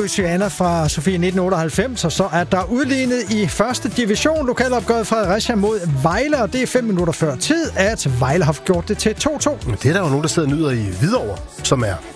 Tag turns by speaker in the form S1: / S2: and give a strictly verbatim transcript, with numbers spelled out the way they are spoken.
S1: Louisiana fra Sofie nitten otteoghalvfems, og så er der udlignet i første division. Lokalopgøret Fredericia mod Vejle, og det er fem minutter før tid, at Vejle har gjort det til to to.
S2: Det er der jo nogen, der sidder og nyder i Hvidovre, som er